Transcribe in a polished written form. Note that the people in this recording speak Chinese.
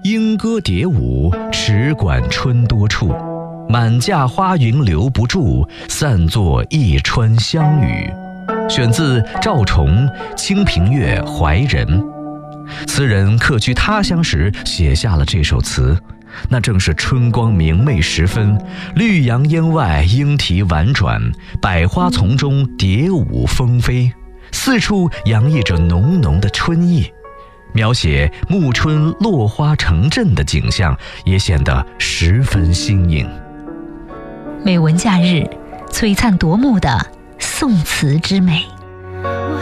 莺歌蝶舞，池馆春多处。满架花云留不住，散作一川香雨。选自赵崇《清平乐·怀人》。词人客居他乡时写下了这首词，那正是春光明媚时分，绿杨烟外莺啼婉转，百花丛中蝶舞蜂飞，四处洋溢着浓浓的春意。描写暮春落花成阵的景象也显得十分新颖。 美文假日，璀璨夺目的宋词之美。